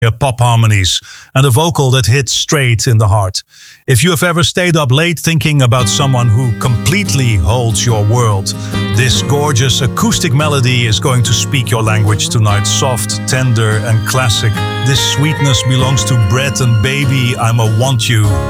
pop harmonies, and a vocal that hits straight in the heart. If you have ever stayed up late thinking about someone who completely holds your world, this gorgeous acoustic melody is going to speak your language tonight. Soft, tender, and classic. This sweetness belongs to Brett and Baby, I'ma Want You.